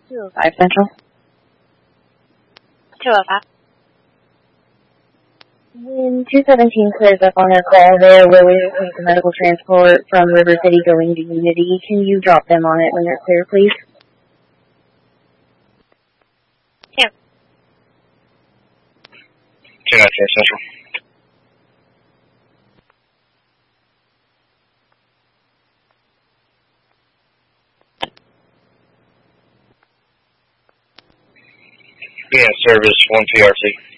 205 Central. 205. When 217 clears up on their call, they're willing to take the medical transport from River City going to Unity. Can you drop them on it when they're clear, please? Yeah. 294 Central. Yeah, service 1 PRC.